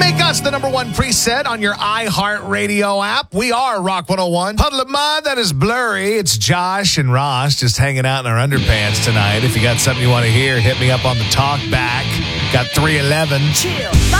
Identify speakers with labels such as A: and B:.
A: Make us the number one preset on your iHeartRadio app. We are Rock 101. Puddle of Mud, that is Blurry. It's Josh and Ross just hanging out in our underpants tonight. If you got something you want to hear, hit me up on the talk back. Got 311.
B: Chill.